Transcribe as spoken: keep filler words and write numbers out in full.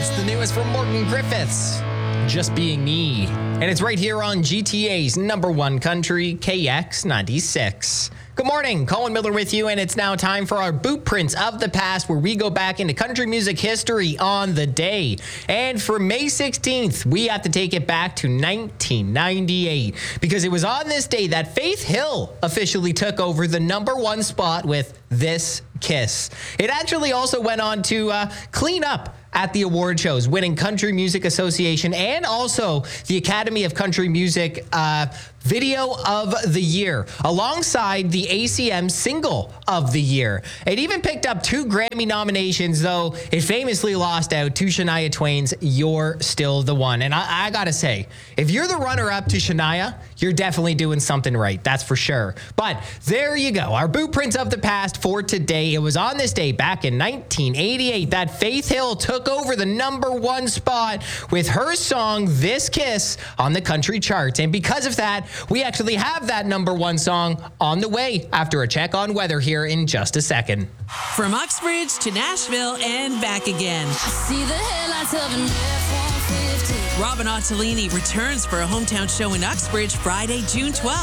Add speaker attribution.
Speaker 1: It's the newest from Morgan Griffiths, Just Being Me. And it's right here on G T A's number one country, K X ninety-six. Good morning, Colin Miller with you, and it's now time for our Boot Prints of the Past, where we go back into country music history on the day. And for May sixteenth, we have to take it back to nineteen ninety-eight, because it was on this day that Faith Hill officially took over the number one spot with This Kiss. It actually also went on to uh, clean up at the award shows, winning Country Music Association and also the Academy of Country Music uh, Video of the Year, alongside the A C M Single of the Year. It even picked up two Grammy nominations, though it famously lost out to Shania Twain's You're Still the One. And I, I gotta say, if you're the runner-up to Shania, you're definitely doing something right, that's for sure. But there you go, our Boot Prints of the Past for today. It was on this day back in nineteen eighty-eight that Faith Hill took over the number one spot with her song This Kiss on the country charts. And because of that, we actually have that number one song on the way after a check on weather here in just a second.
Speaker 2: From Uxbridge to Nashville and back again.
Speaker 3: See the headlights of an F one fifty.
Speaker 2: Robin Ottolini returns for a hometown show in Uxbridge Friday, June twelfth.